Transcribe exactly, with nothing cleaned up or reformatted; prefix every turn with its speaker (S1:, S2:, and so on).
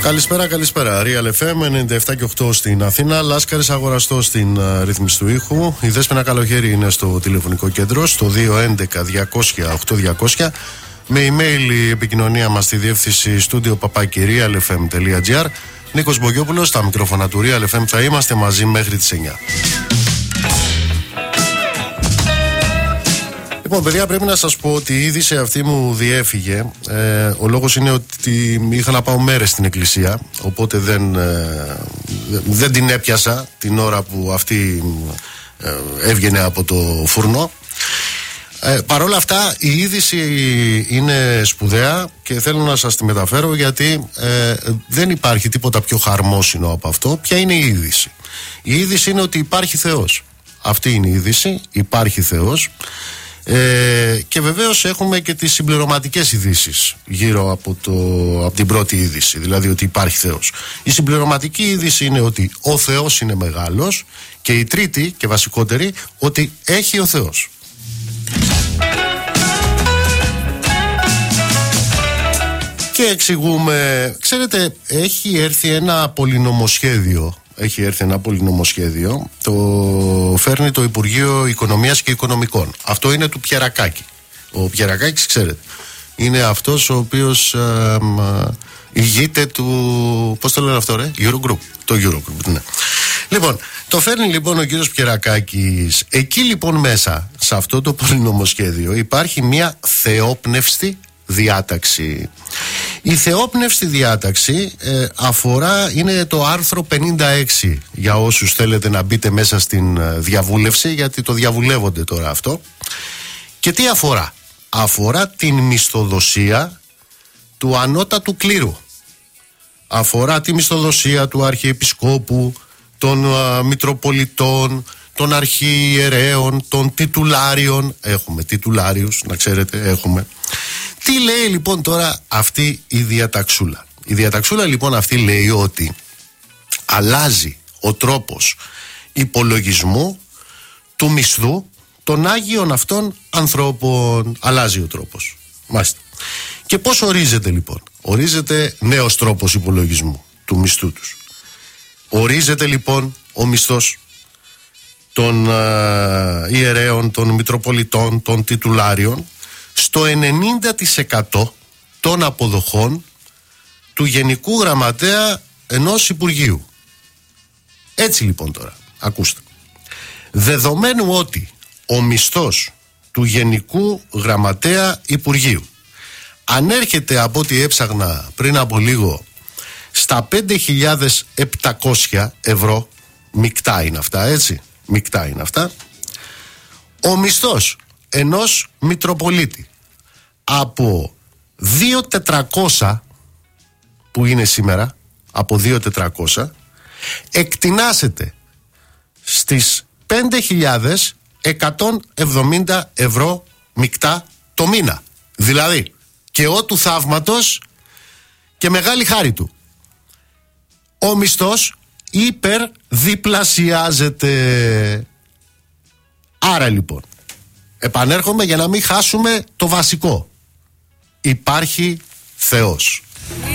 S1: Καλησπέρα, καλησπέρα. Real εφ εμ ενενήντα επτά και οκτώ στην Αθήνα. Λάσκαρης αγοραστός στην uh, ρύθμιση του ήχου. Η Δέσποινα Καλοχέρη είναι στο τηλεφωνικό κέντρο στο δύο έντεκα διακόσια οκτώ διακόσια. Με email η επικοινωνία μας στη διεύθυνση στούντιο παπάκι real f m τελεία g r. Νίκος Μπογιόπουλος στα μικρόφωνα του Real εφ εμ. Θα είμαστε μαζί μέχρι τις εννιά. Λοιπόν, παιδιά, πρέπει να σας πω ότι η είδηση αυτή μου διέφυγε. Ε, ο λόγος είναι ότι είχα να πάω μέρες στην εκκλησία, οπότε δεν, ε, δεν την έπιασα την ώρα που αυτή ε, έβγαινε από το φουρνό. Ε, Παρ' όλα αυτά, η είδηση είναι σπουδαία και θέλω να σας τη μεταφέρω, γιατί ε, δεν υπάρχει τίποτα πιο χαρμόσυνο από αυτό. Ποια είναι η είδηση? Η είδηση είναι ότι υπάρχει Θεός. Αυτή είναι η είδηση. Υπάρχει Θεός. Ε, και βεβαίως έχουμε και τις συμπληρωματικές ειδήσεις γύρω από, το, από την πρώτη είδηση, δηλαδή ότι υπάρχει Θεός. Η συμπληρωματική είδηση είναι ότι ο Θεός είναι μεγάλος, και η τρίτη και βασικότερη, ότι έχει ο Θεός. Και εξηγούμε, ξέρετε, έχει έρθει ένα πολυνομοσχέδιο. Έχει έρθει ένα πολυνομοσχέδιο. Το φέρνει το Υπουργείο Οικονομίας και Οικονομικών. Αυτό είναι του Πιερακάκη. Ο Πιερακάκης, ξέρετε, είναι αυτός ο οποίος ε, ε, ηγείται του, πώς το λένε αυτό, ρε, Eurogroup. Το Eurogroup, ναι. Λοιπόν, το φέρνει λοιπόν ο κύριος Πιερακάκης. Εκεί λοιπόν μέσα, σε αυτό το πολυνομοσχέδιο, υπάρχει μια θεόπνευστη διάταξη. Η θεόπνευστη διάταξη ε, αφορά, είναι το άρθρο πενήντα έξι, για όσους θέλετε να μπείτε μέσα στην ε, διαβούλευση, γιατί το διαβουλεύονται τώρα αυτό. Και τι αφορά? Αφορά την μισθοδοσία του ανώτατου κλήρου. Αφορά τη μισθοδοσία του Αρχιεπισκόπου, των ε, Μητροπολιτών, των Αρχιερέων, των Τιτουλάριων. Έχουμε τιτουλάριους, να ξέρετε, έχουμε. Τι λέει λοιπόν τώρα αυτή η διαταξούλα? Η διαταξούλα λοιπόν αυτή λέει ότι αλλάζει ο τρόπος υπολογισμού του μισθού των Άγιων αυτών ανθρώπων. Αλλάζει ο τρόπος. Μάλιστα. Και πώς ορίζεται λοιπόν? Ορίζεται νέος τρόπος υπολογισμού του μισθού τους. Ορίζεται λοιπόν ο μισθός των uh, ιερέων, των Μητροπολιτών, των Τιτουλάριων στο ενενήντα τοις εκατό των αποδοχών του Γενικού Γραμματέα ενός Υπουργείου. Έτσι λοιπόν τώρα, ακούστε. Δεδομένου ότι ο μισθός του Γενικού Γραμματέα Υπουργείου ανέρχεται, από ό,τι έψαγνα πριν από λίγο, στα πέντε χιλιάδες επτακόσια ευρώ, μεικτά είναι αυτά, έτσι, μεικτά είναι αυτά, ο μισθός ενός Μητροπολίτη από δύο χιλιάδες τετρακόσια που είναι σήμερα, από δύο χιλιάδες τετρακόσια εκτινάσεται στις πέντε χιλιάδες εκατόν εβδομήντα ευρώ μεικτά το μήνα. Δηλαδή, και ό του θαύματος και μεγάλη χάρη του, ο μισθός υπερδιπλασιάζεται. Άρα λοιπόν, επανέρχομαι για να μην χάσουμε το βασικό. Υπάρχει Θεός.